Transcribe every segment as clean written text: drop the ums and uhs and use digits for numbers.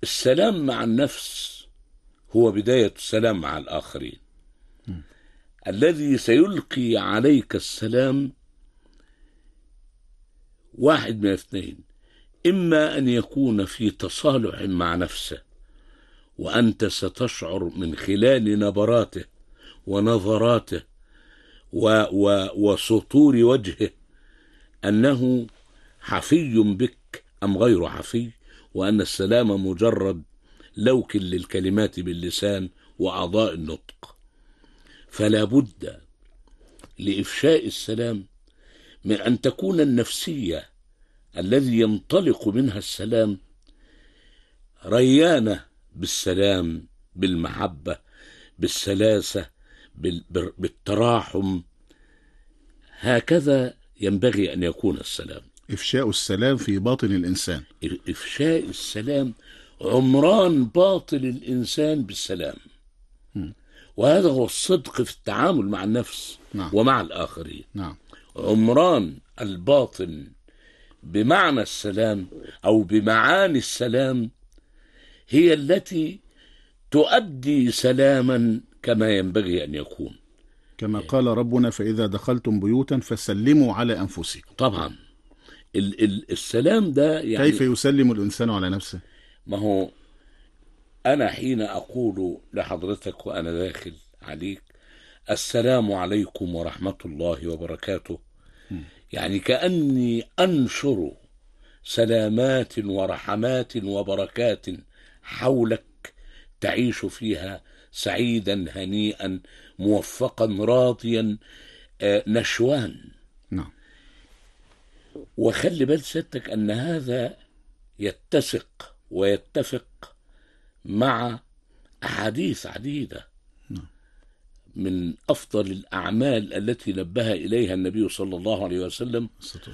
السلام مع النفس هو بداية السلام مع الآخرين. الذي سيلقي عليك السلام واحد من اثنين: إما أن يكون في تصالح مع نفسه، وأنت ستشعر من خلال نبراته ونظراته وسطور وجهه أنه حفي بك أم غير حفي، وأن السلام مجرد لوك للكلمات باللسان وأعضاء النطق. فلا بد لإفشاء السلام من أن تكون النفسية الذي ينطلق منها السلام ريانة بالسلام، بالمحبة، بالسلاسة، بالتراحم. هكذا ينبغي أن يكون السلام. إفشاء السلام في باطن الإنسان. إفشاء السلام، عمران باطن الإنسان بالسلام. وهذا هو الصدق في التعامل مع النفس. نعم. ومع الآخرين. نعم. عمران الباطن بمعنى السلام أو بمعاني السلام هي التي تؤدي سلاما كما ينبغي أن يكون. كما قال ربنا: فإذا دخلتم بيوتا فسلموا على أنفسكم. طبعا السلام ده يعني كيف يسلم الإنسان على نفسه؟ ما هو أنا حين أقول لحضرتك وأنا داخل عليك السلام عليكم ورحمة الله وبركاته، يعني كأني أنشر سلامات ورحمات وبركات حولك تعيش فيها سعيدا هنيئا موفقا راضيا نشوان. نعم. وخلي بال سيادتك أن هذا يتسق ويتفق مع أحاديث عديدة من أفضل الأعمال التي نبه إليها النبي صلى الله عليه وسلم: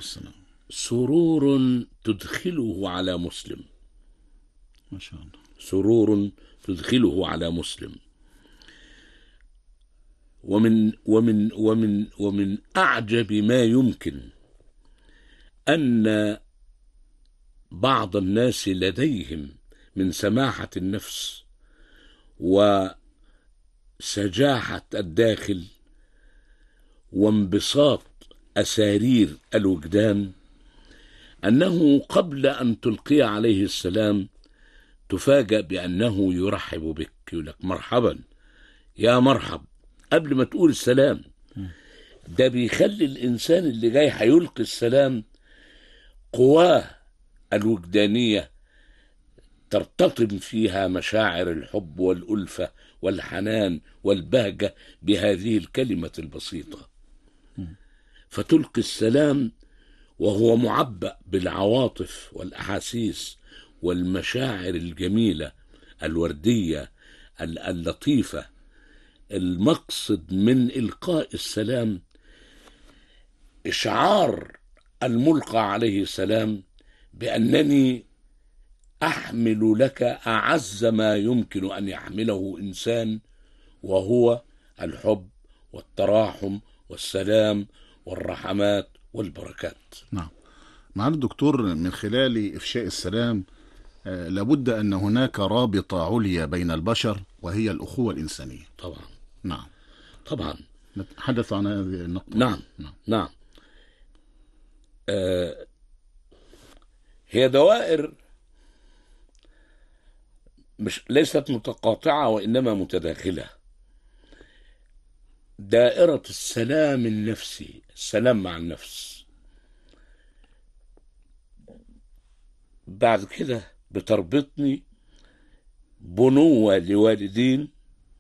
سرور تدخله على مسلم. ما شاء الله. سرور تدخله على مسلم. ومن أعجب ما يمكن أن بعض الناس لديهم من سماحة النفس وسجاحة الداخل وانبساط أسارير الوجدان أنه قبل أن تلقي عليه السلام تفاجأ بأنه يرحب بك، يقول لك مرحبا يا مرحب قبل ما تقول السلام. ده بيخلي الإنسان اللي جاي هيلقي السلام قواه الوجدانية ترتطم فيها مشاعر الحب والألفة والحنان والبهجة بهذه الكلمة البسيطة، فتلقي السلام وهو معبأ بالعواطف والأحاسيس والمشاعر الجميلة الوردية اللطيفة. المقصد من إلقاء السلام إشعار الملقى عليه السلام بأنني أحمل لك أعز ما يمكن أن يحمله إنسان، وهو الحب والتراحم والسلام والرحمات والبركات. نعم. معالي الدكتور، من خلال إفشاء السلام لابد أن هناك رابطة عليا بين البشر وهي الأخوة الإنسانية. طبعا. نعم. طبعا. نتحدث عن هذه النقطة. نعم. نعم. هي دوائر ليست متقاطعة وإنما متداخلة. دائرة السلام النفسي، السلام مع النفس، بعد كده بتربطني بنوة لوالدين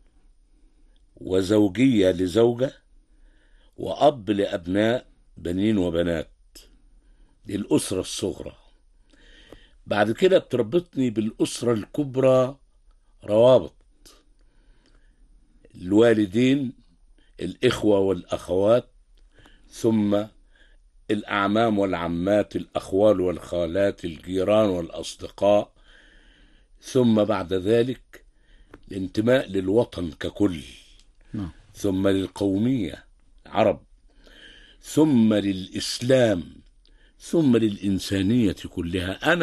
وزوجية لزوجة وأب لأبناء بنين وبنات، دي الأسرة الصغرى. بعد كده بتربطني بالأسرة الكبرى روابط الوالدين، الإخوة والأخوات، ثم الأعمام والعمات، الأخوال والخالات، الجيران والأصدقاء، ثم بعد ذلك الانتماء للوطن ككل، ثم للقومية عرب، ثم للإسلام، ثم للإنسانية كلها. أنا